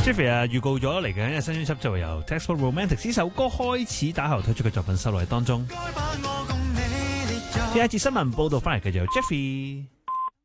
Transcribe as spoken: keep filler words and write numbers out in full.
Jeffrey 啊，預告咗嚟緊嘅新專輯就會由 Textbook Romantics 呢首歌開始打後推出嘅作品收錄喺當中。呢一節新聞報道翻嚟嘅就由 Jeffrey。